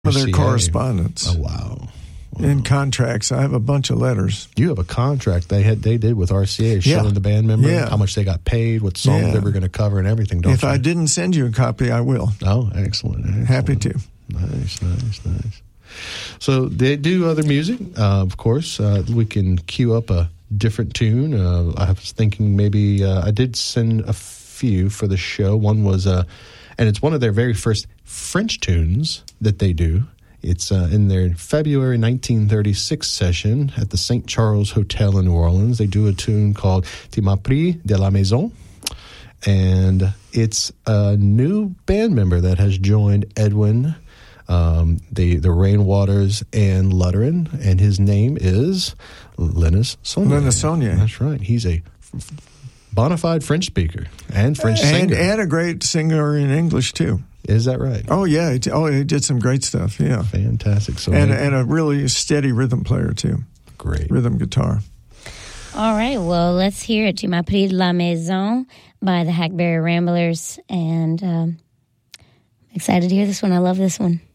of their correspondence. Oh, wow. In contracts. I have a bunch of letters. You have a contract they did with RCA showing the band member how much they got paid, what songs they were going to cover and everything, don't you? If I didn't send you a copy, I will. Oh, excellent. Happy to. Nice. So they do other music, of course. We can cue up a different tune. I was thinking maybe I did send a few for the show. One was, and it's one of their very first French tunes that they do. It's in their February 1936 session at the St. Charles Hotel in New Orleans. They do a tune called Tu m'as pris de la maison. And it's a new band member that has joined Edwin, the Rainwaters, and Lutterin. And his name is Linus Saunier. Linus Saunier. That's right. He's a bona fide French speaker and French singer. And a great singer in English, too. Is that right? Oh, yeah. He did some great stuff, yeah. Fantastic. So and a really steady rhythm player, too. Great. Rhythm guitar. All right. Well, let's hear it. Tu m'as pris de la maison by the Hackberry Ramblers. And excited to hear this one. I love this one.